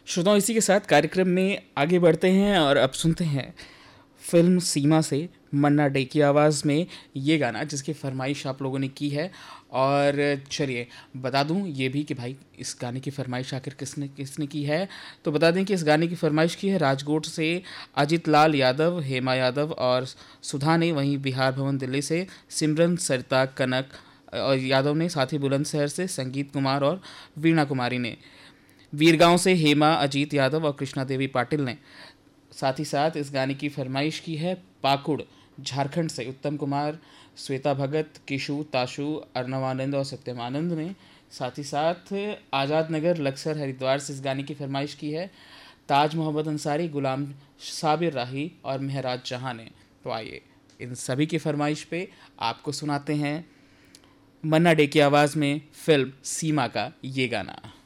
श्रोताओं, इसी के साथ कार्यक्रम में आगे बढ़ते हैं और अब सुनते हैं फिल्म सीमा से मन्ना डे की आवाज़ में ये गाना जिसकी फरमाइश आप लोगों ने की है। और चलिए बता दूं ये भी कि भाई इस गाने की फरमाइश आखिर किसने किसने की है। तो बता दें कि इस गाने की फरमाइश की है राजकोट से अजित लाल यादव, हेमा यादव और सुधा ने। वहीं बिहार भवन दिल्ली से सिमरन सरिता कनक और यादव ने। साथ ही बुलंदशहर से संगीत कुमार और वीणा कुमारी ने। वीरगांव से हेमा, अजीत यादव और कृष्णा देवी पाटिल ने। साथ ही साथ इस गाने की फरमाइश की है पाकुड़ झारखंड से उत्तम कुमार, श्वेता भगत, किशु, ताशु, अर्णवानंद और सत्यमानंद ने। साथ ही साथ आज़ाद नगर लक्सर हरिद्वार से इस गाने की फरमाइश की है ताज मोहम्मद अंसारी, गुलाम साबिर राही और महराज जहाँ ने। तो आइए इन सभी की फरमाइश पे आपको सुनाते हैं मन्ना डे की आवाज़ में फिल्म सीमा का ये गाना।